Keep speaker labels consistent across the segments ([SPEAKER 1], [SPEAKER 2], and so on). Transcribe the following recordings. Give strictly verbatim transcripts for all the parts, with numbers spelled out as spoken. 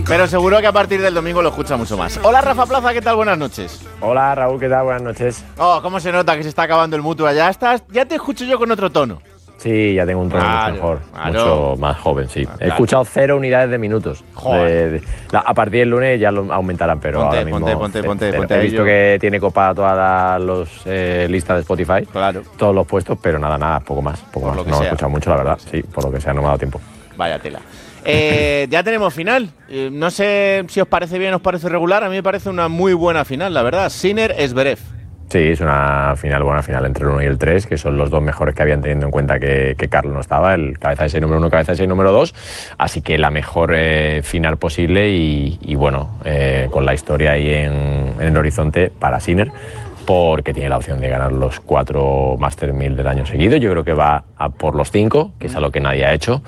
[SPEAKER 1] Pero seguro que a partir del domingo lo escucha mucho más. Hola, Rafa Plaza, ¿qué tal? Buenas noches.
[SPEAKER 2] Hola, Raúl, ¿qué tal? Buenas noches.
[SPEAKER 1] Oh, cómo se nota que se está acabando el Mutua. Ya estás, ya te escucho yo con otro tono.
[SPEAKER 2] Sí, ya tengo un tono
[SPEAKER 1] Claro,
[SPEAKER 2] mucho mejor,
[SPEAKER 1] claro.
[SPEAKER 2] mucho más joven, sí.
[SPEAKER 1] Claro.
[SPEAKER 2] He escuchado cero unidades de minutos.
[SPEAKER 1] Joder.
[SPEAKER 2] De- de- la- a partir del lunes ya lo aumentarán, pero
[SPEAKER 1] Ponte,
[SPEAKER 2] ahora mismo
[SPEAKER 1] ponte, ponte, ponte,
[SPEAKER 2] cero.
[SPEAKER 1] ponte
[SPEAKER 2] He
[SPEAKER 1] a
[SPEAKER 2] visto
[SPEAKER 1] ello.
[SPEAKER 2] que tiene copada todas las los, eh, listas de Spotify,
[SPEAKER 1] Claro.
[SPEAKER 2] todos los puestos, pero nada, nada, poco más, poco
[SPEAKER 1] Por
[SPEAKER 2] más.
[SPEAKER 1] lo que
[SPEAKER 2] No he
[SPEAKER 1] sea.
[SPEAKER 2] escuchado mucho, la verdad, sí, por lo que sea, no me ha dado tiempo.
[SPEAKER 1] Vaya tela. Eh, ya tenemos final. Eh, no sé si os parece bien o os parece regular. A mí me parece una muy buena final, la verdad. Sinner-Zverev.
[SPEAKER 2] Sí, es una final, buena final entre el uno y el tres, que son los dos mejores que habían, teniendo en cuenta que, que Carlos no estaba, el cabeza de seis número uno, cabeza de seis número dos, así que la mejor eh, final posible y, y bueno, eh, con la historia ahí en, en el horizonte para Sinner, porque tiene la opción de ganar los cuatro Master mil del año seguido. Yo creo que va a por los cinco, que es algo que nadie ha hecho.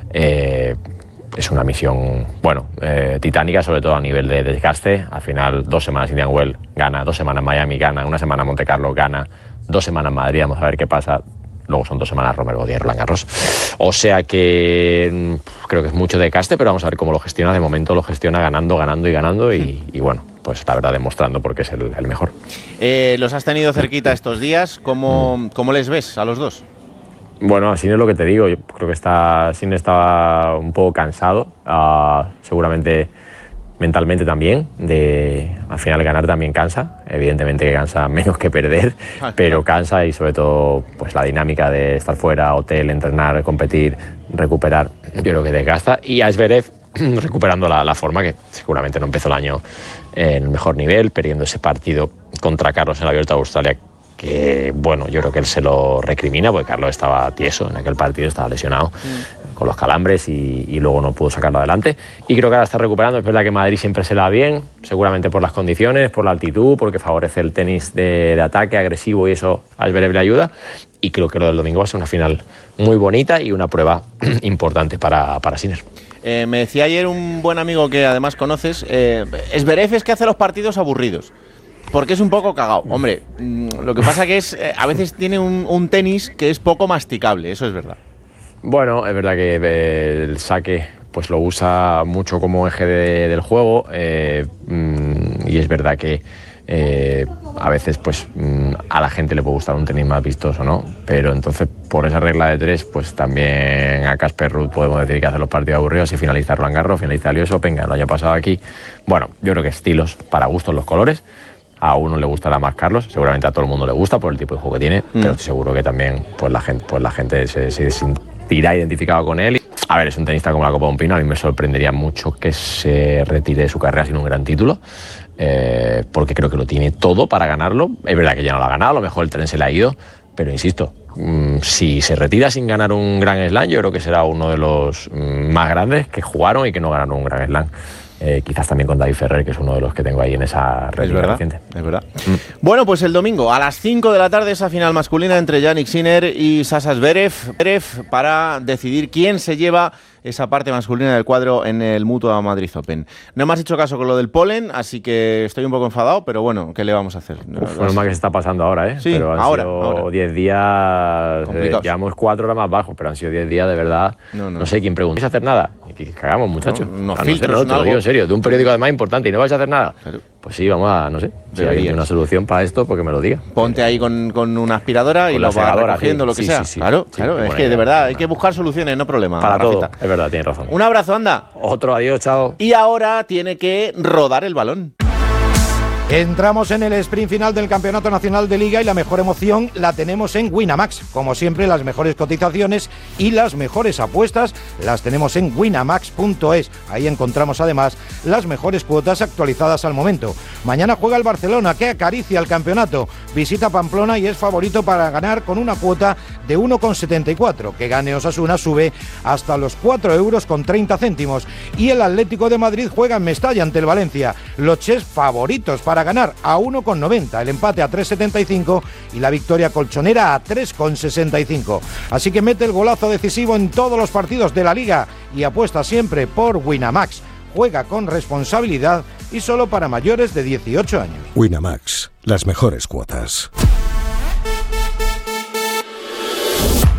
[SPEAKER 2] Eh, Es una misión, bueno, eh, titánica, sobre todo a nivel de desgaste. Al final, dos semanas Indian Wells gana, dos semanas Miami gana, una semana Monte Carlo gana, dos semanas Madrid, vamos a ver qué pasa. Luego son dos semanas Romer Godier, Roland Garros. O sea que mmm, creo que es mucho desgaste, pero vamos a ver cómo lo gestiona. De momento lo gestiona ganando, ganando y ganando y, y bueno, pues la verdad demostrando porque es el, el mejor.
[SPEAKER 1] Eh, los has tenido cerquita estos días. ¿Cómo, ¿Cómo les ves a los dos?
[SPEAKER 2] Bueno, así es lo que te digo. Yo creo que está, Sinner estaba un poco cansado, uh, seguramente mentalmente también. De, al final ganar también cansa, evidentemente que cansa menos que perder, pero cansa y sobre todo pues la dinámica de estar fuera, hotel, entrenar, competir, recuperar, yo creo que desgasta. Y a Zverev recuperando la, la forma, que seguramente no empezó el año en el mejor nivel, perdiendo ese partido contra Carlos en el Abierto de Australia, que bueno, yo creo que él se lo recrimina porque Carlos estaba tieso en aquel partido, estaba lesionado mm. con los calambres y, y luego no pudo sacarlo adelante, y creo que ahora está recuperando. Es verdad que Madrid siempre se la da bien, seguramente por las condiciones, por la altitud, porque favorece el tenis de, de ataque agresivo y eso a Zverev le ayuda, y creo que lo del domingo va a ser una final muy bonita y una prueba importante para, para Sinner.
[SPEAKER 1] Eh, me decía ayer un buen amigo que además conoces, eh, Zverev es que hace los partidos aburridos. Porque es un poco cagado. Hombre, lo que pasa que es, eh, a veces tiene un, un tenis que es poco masticable, eso es verdad.
[SPEAKER 2] Bueno, es verdad que eh, el saque pues lo usa mucho como eje de, del juego, eh, mm, y es verdad que eh, a veces pues mm, a la gente le puede gustar un tenis más vistoso, ¿no? Pero entonces por esa regla de tres pues también a Casper Ruud podemos decir que hace los partidos aburridos y finaliza Roland Garros, finaliza el U S Open, que lo haya pasado aquí. Bueno, yo creo que estilos, para gustos los colores. A uno le gustará más Carlos, seguramente a todo el mundo le gusta por el tipo de juego que tiene, mm. pero estoy seguro que también pues la gente, pues la gente se, se sentirá identificado con él. A ver, es un tenista como la Copa de un Pino, a mí me sorprendería mucho que se retire de su carrera sin un gran título, eh, porque creo que lo tiene todo para ganarlo. Es verdad que ya no lo ha ganado, a lo mejor el tren se le ha ido, pero insisto, mmm, si se retira sin ganar un Grand Slam, yo creo que será uno de los mmm, más grandes que jugaron y que no ganaron un Grand Slam. Eh, quizás también con David Ferrer, que es uno de los que tengo ahí en esa red reciente.
[SPEAKER 1] Es verdad. Mm. Bueno, pues el domingo a las cinco de la tarde esa final masculina entre Jannik Sinner y Sasha Zverev para decidir quién se lleva esa parte masculina del cuadro en el Mutua Madrid Open. No me has hecho caso con lo del polen, así que estoy un poco enfadado, pero bueno, ¿qué le vamos a hacer?
[SPEAKER 2] Uf, bueno, más que se está pasando ahora, ¿eh?
[SPEAKER 1] Sí,
[SPEAKER 2] pero han
[SPEAKER 1] ahora,
[SPEAKER 2] sido diez días, eh, llevamos cuatro horas más bajo, pero han sido diez días de verdad. No, no. no sé quién pregunta. ¿No vais a hacer nada? Y que cagamos, muchachos.
[SPEAKER 1] No, no,
[SPEAKER 2] ah, no
[SPEAKER 1] filtros,
[SPEAKER 2] sé, no, te
[SPEAKER 1] algo.
[SPEAKER 2] lo digo en serio, de un periódico además importante y no vais a hacer nada. Claro. Pues sí, vamos a, no sé, si alguien tiene una solución para esto, porque me lo diga.
[SPEAKER 1] Ponte ahí con, con una aspiradora con y lo vas recogiendo, sí, lo que
[SPEAKER 2] sí,
[SPEAKER 1] sea.
[SPEAKER 2] Sí, sí,
[SPEAKER 1] claro,
[SPEAKER 2] sí,
[SPEAKER 1] claro,
[SPEAKER 2] sí,
[SPEAKER 1] es que de verdad hay que buscar soluciones, no problema.
[SPEAKER 2] Para
[SPEAKER 1] Rafita.
[SPEAKER 2] todo, es verdad, tienes razón.
[SPEAKER 1] Un abrazo, anda.
[SPEAKER 2] Otro, adiós, chao.
[SPEAKER 1] Y ahora tiene que rodar el balón.
[SPEAKER 3] Entramos en el sprint final del Campeonato Nacional de Liga y la mejor emoción la tenemos en Winamax. Como siempre, las mejores cotizaciones y las mejores apuestas las tenemos en winamax punto es. Ahí encontramos además las mejores cuotas actualizadas al momento. Mañana juega el Barcelona, que acaricia el campeonato. Visita Pamplona y es favorito para ganar con una cuota de uno coma setenta y cuatro. Que gane Osasuna sube hasta los cuatro euros con treinta céntimos. Y el Atlético de Madrid juega en Mestalla ante el Valencia. Los Ches favoritos para ganar a uno coma noventa, el empate a tres coma setenta y cinco y la victoria colchonera a tres coma sesenta y cinco. Así que mete el golazo decisivo en todos los partidos de la Liga y apuesta siempre por Winamax. Juega con responsabilidad y solo para mayores de dieciocho años.
[SPEAKER 4] Winamax, las mejores cuotas.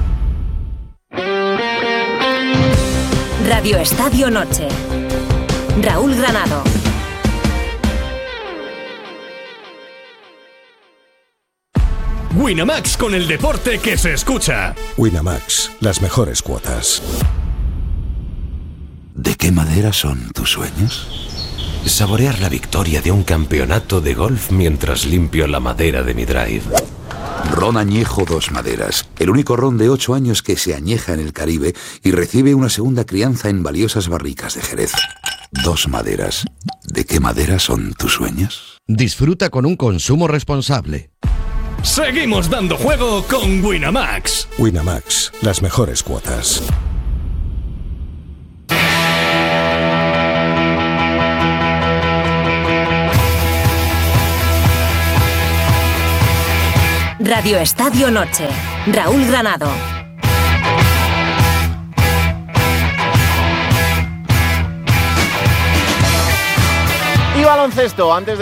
[SPEAKER 5] Radio Estadio Noche. Raúl Granado.
[SPEAKER 6] Winamax, con el deporte que se escucha.
[SPEAKER 4] Winamax, las mejores cuotas.
[SPEAKER 7] ¿De qué madera son tus sueños? Saborear la victoria de un campeonato de golf mientras limpio la madera de mi drive. Ron Añejo Dos Maderas, el único ron de ocho años que se añeja en el Caribe y recibe una segunda crianza en valiosas barricas de Jerez. Dos Maderas. ¿De qué madera son tus sueños?
[SPEAKER 8] Disfruta con un consumo responsable.
[SPEAKER 6] Seguimos dando juego con Winamax.
[SPEAKER 4] Winamax, las mejores cuotas.
[SPEAKER 5] Radio Estadio Noche. Raúl Granado.
[SPEAKER 1] Y baloncesto, antes de